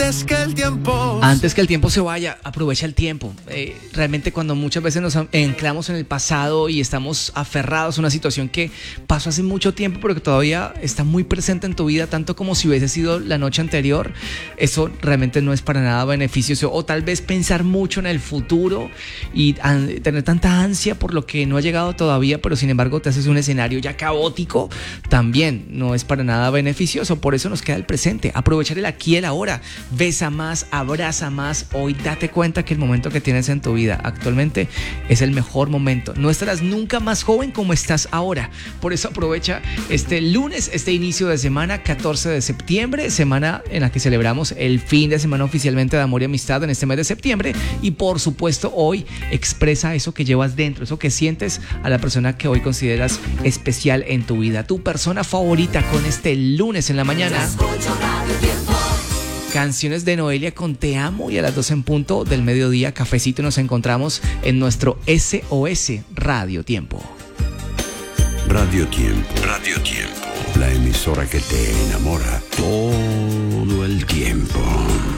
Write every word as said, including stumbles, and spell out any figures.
antes que el tiempo. Antes que el tiempo se vaya, aprovecha el tiempo. Eh, realmente cuando muchas veces nos anclamos en el pasado y estamos aferrados a una situación que pasó hace mucho tiempo, pero que todavía está muy presente en tu vida, tanto como si hubiese sido la noche anterior, eso realmente no es para nada beneficioso. O tal vez pensar mucho en el futuro y an- tener tanta ansia por lo que no ha llegado todavía, pero sin embargo te haces un escenario ya caótico, también no es para nada beneficioso. Por eso nos queda el presente, aprovechar el aquí y el ahora. Besa más, abraza más. Hoy date cuenta que el momento que tienes en tu vida actualmente es el mejor momento. No estarás nunca más joven como estás ahora. Por eso aprovecha este lunes, este inicio de semana, catorce de septiembre, semana en la que celebramos el fin de semana oficialmente de amor y amistad en este mes de septiembre. Y por supuesto hoy expresa eso que llevas dentro, eso que sientes a la persona que hoy consideras especial en tu vida, tu persona favorita, con este lunes en la mañana. Canciones de Noelia con Te Amo, y a las dos en punto del mediodía, cafecito, nos encontramos en nuestro S O S Radio Tiempo. Radio Tiempo. Radio Tiempo. La emisora que te enamora todo el tiempo.